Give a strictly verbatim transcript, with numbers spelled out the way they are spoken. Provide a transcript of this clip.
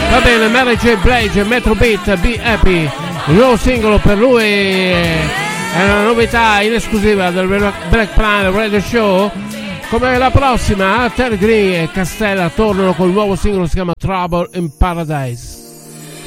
Va bene, Mary J. Blige, Metro Beat, Be Happy, il nuovo singolo per lui è una novità in esclusiva del Black Planet Radio Show. Come la prossima, Terry Green e Castella tornano col nuovo singolo che si chiama Trouble in Paradise.